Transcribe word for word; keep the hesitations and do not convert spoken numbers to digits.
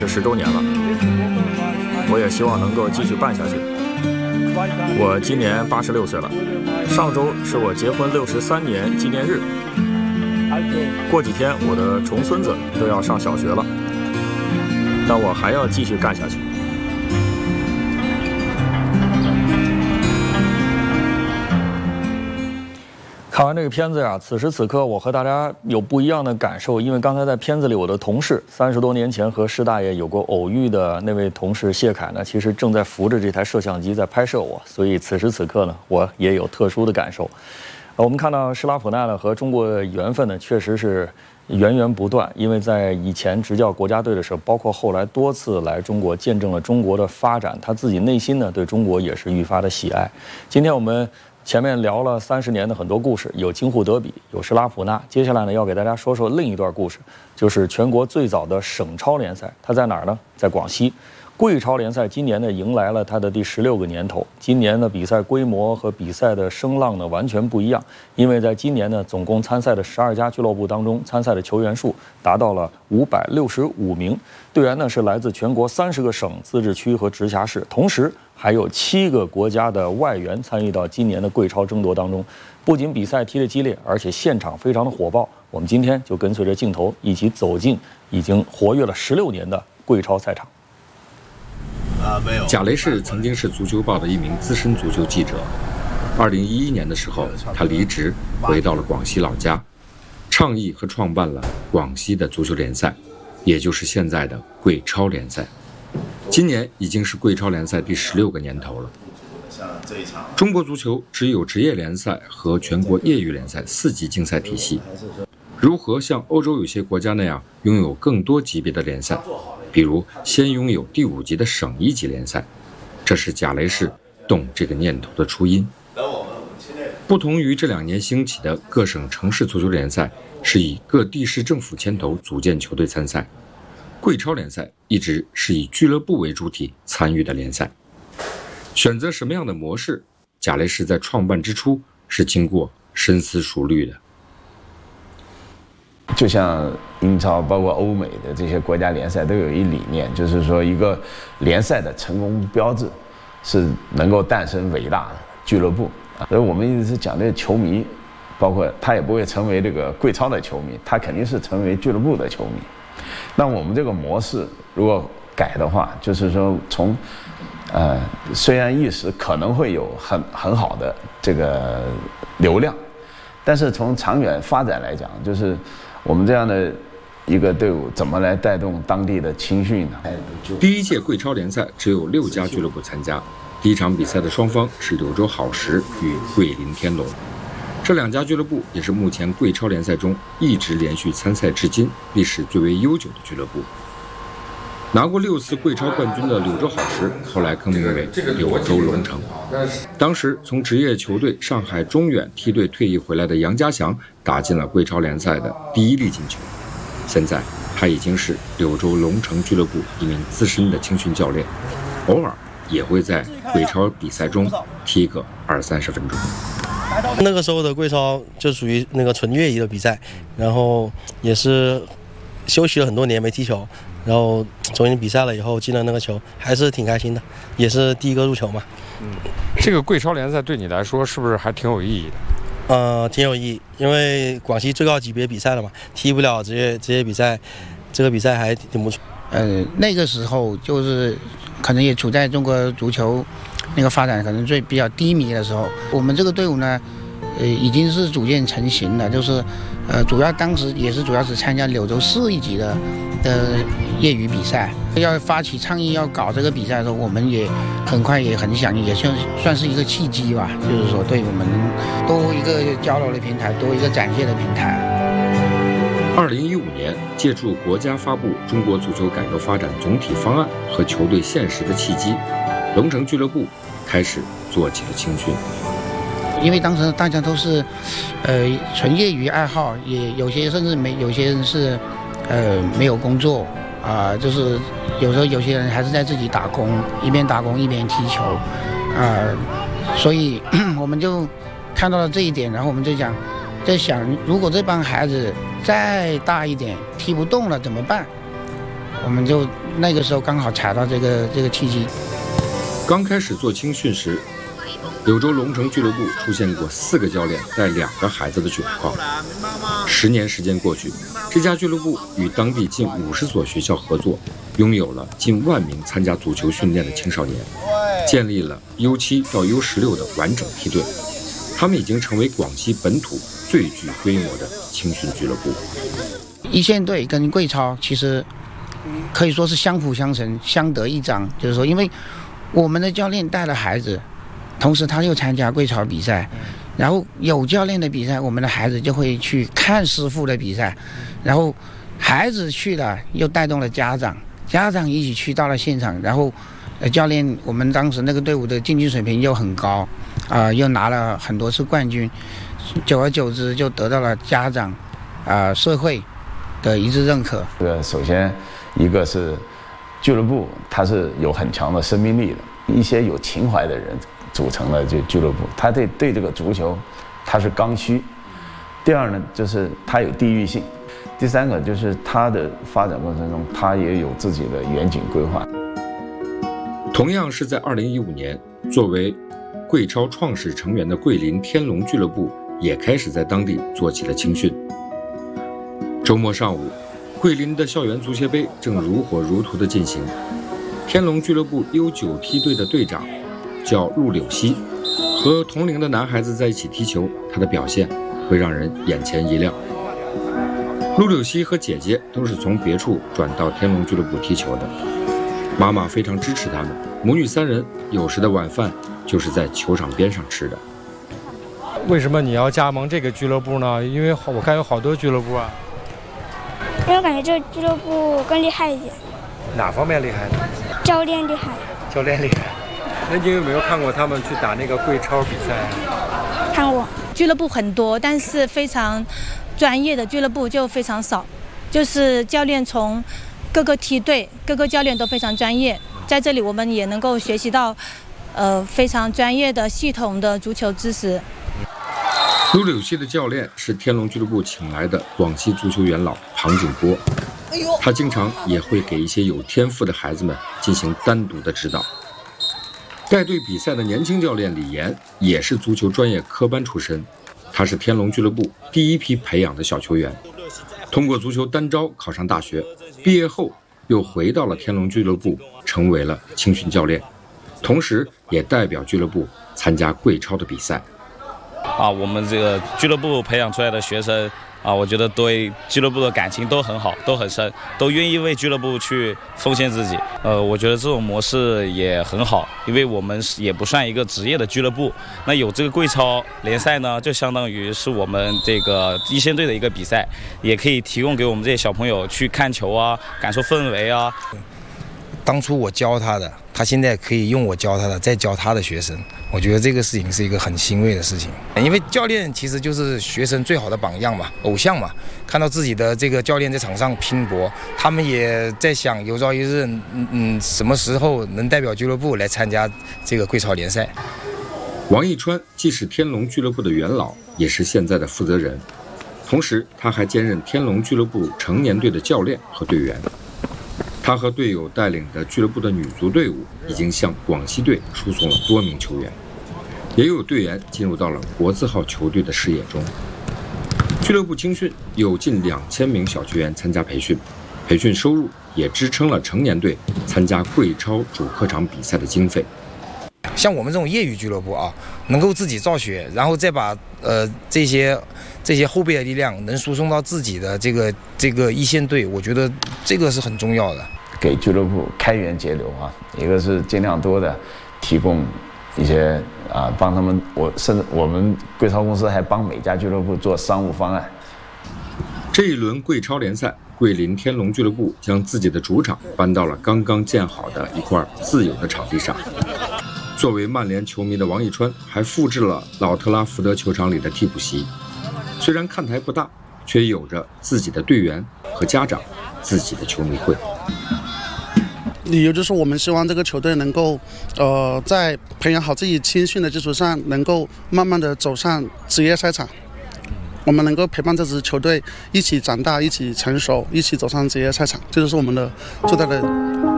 这十周年了，我也希望能够继续办下去。我今年八十六岁了，上周是我结婚六十三年纪念日。过几天我的重孙子都要上小学了，但我还要继续干下去。看完这个片子呀，此时此刻我和大家有不一样的感受，因为刚才在片子里，我的同事三十多年前和施大爷有过偶遇的那位同事谢凯呢，其实正在扶着这台摄像机在拍摄我，所以此时此刻呢，我也有特殊的感受。我们看到施拉普纳呢和中国的缘分呢，确实是源源不断，因为在以前执教国家队的时候，包括后来多次来中国，见证了中国的发展，他自己内心呢对中国也是愈发的喜爱。今天我们前面聊了三十年的很多故事，有京沪德比，有施拉普纳。接下来呢，要给大家说说另一段故事，就是全国最早的省超联赛，它在哪儿呢？在广西。贵超联赛今年呢迎来了它的第十六个年头。今年的比赛规模和比赛的声浪呢完全不一样，因为在今年呢总共参赛的十二家俱乐部当中，参赛的球员数达到了五百六十五名，队员呢是来自全国三十个省、自治区和直辖市，同时还有七个国家的外援参与到今年的贵超争夺当中。不仅比赛踢得激烈，而且现场非常的火爆。我们今天就跟随着镜头一起走进已经活跃了十六年的贵超赛场。 贾雷士曾经是足球报的一名资深足球记者。二零一一年的时候，他离职回到了广西老家，倡议和创办了广西的足球联赛，也就是现在的贵超联赛。今年已经是贵超联赛第十六个年头了。中国足球只有职业联赛和全国业余联赛四级竞赛体系，如何像欧洲有些国家那样拥有更多级别的联赛？比如先拥有第五级的省一级联赛，这是贾雷士动这个念头的初因。不同于这两年兴起的各省城市足球联赛，是以各地市政府牵头组建球队参赛，贵超联赛一直是以俱乐部为主体参与的联赛。选择什么样的模式，贾雷士在创办之初是经过深思熟虑的。 就像英超包括欧美的这些国家联赛都有一理念，就是说一个联赛的成功标志是能够诞生伟大的俱乐部。所以我们一直是讲这个球迷，包括他也不会成为这个贵超的球迷，他肯定是成为俱乐部的球迷。那我们这个模式如果改的话，就是说从呃虽然一时可能会有很很好的这个流量，但是从长远发展来讲，就是我们这样的一个队伍怎么来带动当地的青训呢？ 第一届贵超联赛只有六家俱乐部参加，第一场比赛的双方是柳州好时与桂林天龙。这两家俱乐部也是目前贵超联赛中一直连续参赛至今、历史最为悠久的俱乐部。拿过六次贵超冠军的柳州好时，后来更名为柳州龙城。当时从职业球队上海中远梯队退役回来的杨家祥打进了贵超联赛的第一粒进球。现在他已经是柳州龙城俱乐部一名资深的青训教练，偶尔也会在贵超比赛中踢个二三十分钟。 那个时候的贵超就属于那个纯业余的比赛，然后也是休息了很多年没踢球，然后重新比赛了以后进了那个球，还是挺开心的，也是第一个入球嘛。 嗯，这个贵超联赛对你来说是不是还挺有意义的？ 呃，挺有意义，因为广西最高级别比赛了嘛，踢不了职业职业比赛，这个比赛还挺不错。 呃，那个时候就是可能也处在中国足球那个发展可能最比较低迷的时候，我们这个队伍呢，呃，已经是逐渐成型了，就是呃，主要当时也是主要是参加柳州市一级的的业余比赛，要发起倡议要搞这个比赛的时候，我们也很快也很响应，也算算是一个契机吧，就是说对我们多一个交流的平台，多一个展现的平台。 二零一五年，借助国家发布《中国足球改革发展总体方案》和球队现实的契机，龙城俱乐部开始做起了青训。 因为当时大家都是，呃，纯业余爱好，也有些甚至没，有些人是，呃，没有工作啊、呃，就是有时候有些人还是在自己打工，一边打工一边踢球，啊、呃，所以我们就看到了这一点，然后我们就讲，在想，如果这帮孩子再大一点踢不动了怎么办？我们就那个时候刚好踩到这个这个契机。 刚开始做青训时，柳州龙城俱乐部出现过四个教练带两个孩子的窘况。十年时间过去，这家俱乐部与当地近五十所学校合作，拥有了近万名参加足球训练的青少年，建立了 U 七 到 U 十六 的完整梯队。他们已经成为广西本土最具规模的青训俱乐部。 一线队跟贵超其实可以说是相辅相成、相得益彰，就是说，因为我们的教练带了孩子，同时他又参加贵超比赛，然后有教练的比赛，我们的孩子就会去看师傅的比赛，然后孩子去了又带动了家长，家长一起去到了现场，然后呃教练我们当时那个队伍的竞技水平又很高，啊、呃、又拿了很多次冠军，久而久之就得到了家长啊、呃、社会的一致认可。 这个首先一个是俱乐部，它是有很强的生命力的，一些有情怀的人组成的这俱乐部，他对对这个足球它是刚需。第二呢，就是它有地域性。第三个就是它的发展过程中，它也有自己的远景规划。 同样是在二零一五年，作为贵超创始成员的桂林天龙俱乐部也开始在当地做起了青训。周末上午，桂林的校园足协杯正如火如荼地进行。天龙俱乐部 U 九 梯队的队长叫陆柳溪，和同龄的男孩子在一起踢球，他的表现会让人眼前一亮。陆柳溪和姐姐都是从别处转到天龙俱乐部踢球的，妈妈非常支持他们，母女三人有时的晚饭就是在球场边上吃的。 为什么你要加盟这个俱乐部呢？因为我看有好多俱乐部啊。 因为我感觉这个俱乐部更厉害一点。 哪方面厉害呢？ 教练厉害。 教练厉害。那你有没有看过他们去打那个贵超比赛啊？ 看过。 俱乐部很多，但是非常专业的俱乐部就非常少。就是教练从各个梯队、各个教练都非常专业，在这里我们也能够学习到，呃，非常专业的系统的足球知识。 陆柳溪的教练是天龙俱乐部请来的广西足球元老庞景波，他经常也会给一些有天赋的孩子们进行单独的指导。带队比赛的年轻教练李岩也是足球专业科班出身，他是天龙俱乐部第一批培养的小球员，通过足球单招考上大学，毕业后又回到了天龙俱乐部，成为了青训教练，同时也代表俱乐部参加贵超的比赛。 啊，我们这个俱乐部培养出来的学生啊，我觉得对俱乐部的感情都很好，都很深，都愿意为俱乐部去奉献自己。呃，我觉得这种模式也很好，因为我们也不算一个职业的俱乐部，那有这个贵超联赛呢，就相当于是我们这个一线队的一个比赛，也可以提供给我们这些小朋友去看球啊，感受氛围啊。 当初我教他的，他现在可以用我教他的再教他的学生，我觉得这个事情是一个很欣慰的事情。因为教练其实就是学生最好的榜样嘛，偶像嘛，看到自己的这个教练在场上拼搏，他们也在想有朝一日嗯嗯什么时候能代表俱乐部来参加这个贵超联赛。 王义川既是天龙俱乐部的元老，也是现在的负责人，同时他还兼任天龙俱乐部成年队的教练和队员。他和队友带领的俱乐部的女足队伍已经向广西队输送了多名球员，也有队员进入到了国字号球队的视野中。俱乐部青训有近两千名小球员参加培训，培训收入也支撑了成年队参加贵超主客场比赛的经费。 像我们这种业余俱乐部啊，能够自己造血，然后再把呃这些这些后备的力量能输送到自己的这个这个一线队，我觉得这个是很重要的。 给俱乐部开源节流啊，一个是尽量多的提供一些啊，帮他们，我甚至我们贵超公司还帮每家俱乐部做商务方案。 这一轮贵超联赛，桂林天龙俱乐部将自己的主场搬到了刚刚建好的一块自有的场地上。作为曼联球迷的王义川还复制了老特拉福德球场里的替补席，虽然看台不大，却有着自己的队员和家长，自己的球迷会。 理由就是我们希望这个球队能够，呃，在培养好自己青训的基础上，能够慢慢的走上职业赛场。 我们能够陪伴这支球队一起长大，一起成熟，一起走上职业赛场，这就是我们的最大的